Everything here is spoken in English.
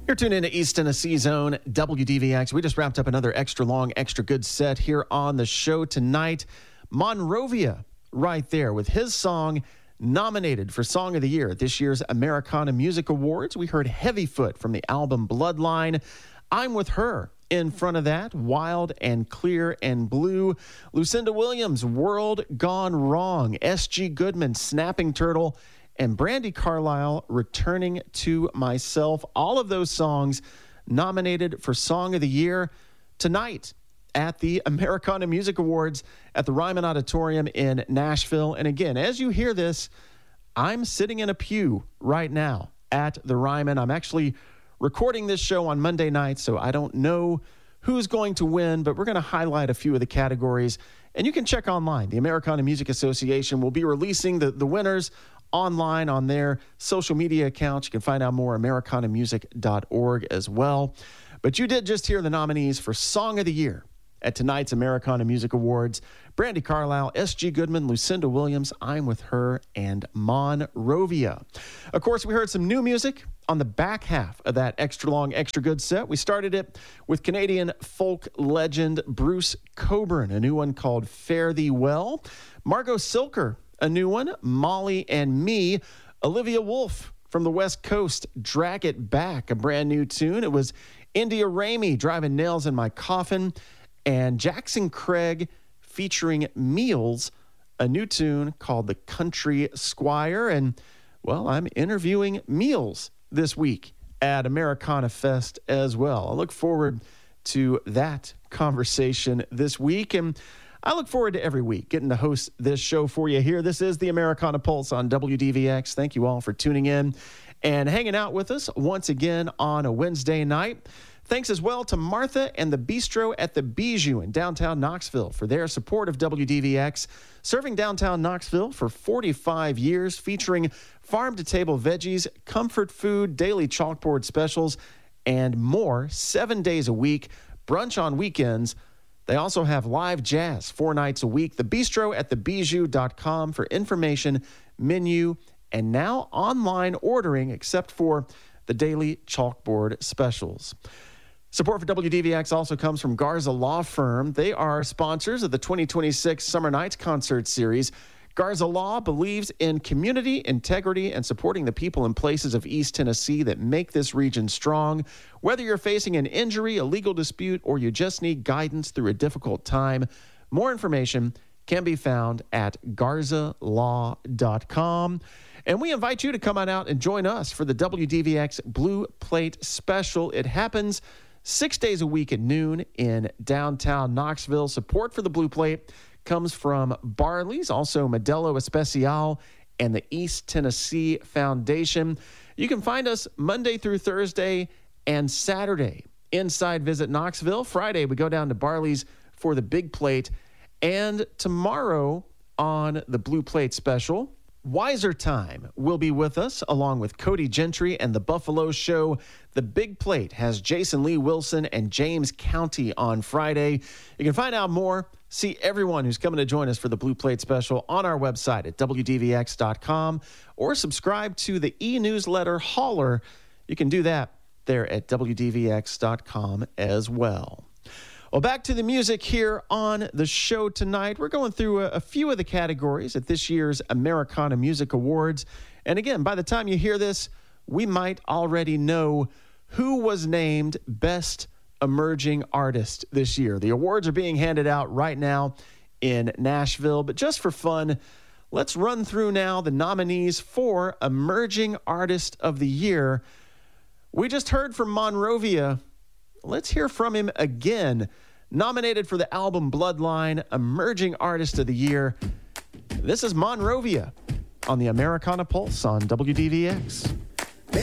You're tuned into East Tennessee Zone, WDVX. We just wrapped up another extra long, extra good set here on the show tonight. Monrovia right there with his song nominated for Song of the Year at this year's Americana Music Awards. We heard Heavyfoot from the album Bloodline. I'm With Her in front of that, Wild and Clear and Blue. Lucinda Williams, World Gone Wrong. S.G. Goodman, Snapping Turtle. And Brandi Carlile, Returning to Myself. All of those songs nominated for Song of the Year tonight at the Americana Music Awards at the Ryman Auditorium in Nashville. And again, as you hear this, I'm sitting in a pew right now at the Ryman. I'm actually recording this show on Monday night, so I don't know who's going to win, but we're going to highlight a few of the categories. And you can check online. The Americana Music Association will be releasing the winners online on their social media accounts. You can find out more at americanamusic.org as well. But you did just hear the nominees for Song of the Year at tonight's Americana Music Awards. Brandi Carlile, S.G. Goodman, Lucinda Williams, I'm With Her, and Monrovia. Of course, we heard some new music on the back half of that extra long, extra good set. We started it with Canadian folk legend Bruce Cockburn, a new one called Fare Thee Well. Margot Silker, a new one, Molly and Me. Olivia Wolfe from the West Coast, Drag It Back, a brand new tune. It was India Ramey, Driving Nails in My Coffin. And Jackson Craig featuring Meals, a new tune called The Country Squire. And, well, I'm interviewing Meals this week at Americana Fest as well. I look forward to that conversation this week. And I look forward to every week getting to host this show for you here. This is the Americana Pulse on WDVX. Thank you all for tuning in and hanging out with us once again on a Wednesday night. Thanks as well to Martha and the Bistro at the Bijou in downtown Knoxville for their support of WDVX, serving downtown Knoxville for 45 years, featuring farm-to-table veggies, comfort food, daily chalkboard specials, and more 7 days a week, brunch on weekends. They also have live jazz 4 nights a week. The Bistro at thebijou.com for information, menu, and now online ordering, except for the daily chalkboard specials. Support for WDVX also comes from Garza Law Firm. They are sponsors of the 2026 Summer Nights Concert Series. Garza Law believes in community, integrity, and supporting the people and places of East Tennessee that make this region strong. Whether you're facing an injury, a legal dispute, or you just need guidance through a difficult time, more information can be found at garzalaw.com. And we invite you to come on out and join us for the WDVX Blue Plate Special. It happens 6 days a week at noon in downtown Knoxville. Support for the Blue Plate comes from Barley's, also Modelo Especial, and the East Tennessee Foundation. You can find us Monday through Thursday and Saturday inside Visit Knoxville. Friday, we go down to Barley's for the Big Plate. And tomorrow on the Blue Plate Special, Wiser Time will be with us, along with Cody Gentry and the Buffalo Show. The Big Plate has Jason Lee Wilson and James County on Friday. You can find out more, see everyone who's coming to join us for the Blue Plate Special on our website at WDVX.com, or subscribe to the e-newsletter Holler. You can do that there at WDVX.com as well. Well, back to the music here on the show tonight. We're going through a few of the categories at this year's Americana Music Awards. And again, by the time you hear this, we might already know who was named Best Emerging Artist this year. The awards are being handed out right now in Nashville. But just for fun, let's run through now the nominees for Emerging Artist of the Year. We just heard from Monrovia. Let's hear from him again. Nominated for the album Bloodline, Emerging Artist of the Year. This is Monrovia on the Americana Pulse on WDVX.